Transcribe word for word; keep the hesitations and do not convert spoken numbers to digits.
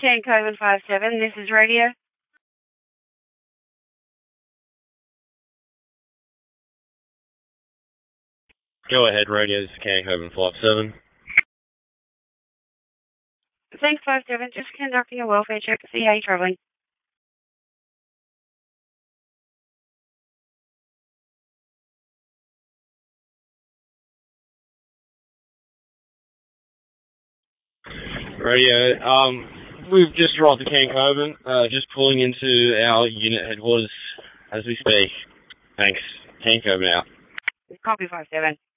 Ken Coven five seven, this is radio. Go ahead, radio. This is Ken Coven five seven. Thanks, five seven. Just conducting a welfare check to see how you're travelling. Radio, um, we've just arrived at Ken Coven, uh, just pulling into our unit headquarters as we speak. Thanks. Ken Coven out. Copy five seven.